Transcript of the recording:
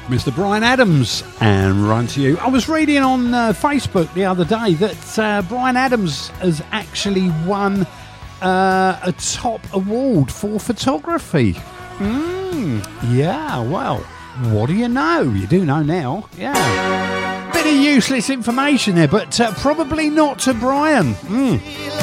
Mr. Bryan Adams, and Run to You. I was reading on Facebook the other day that Bryan Adams has actually won a top award for photography. Yeah, well, what do you know? You do know now. Yeah. Bit of useless information there, but probably not to Bryan.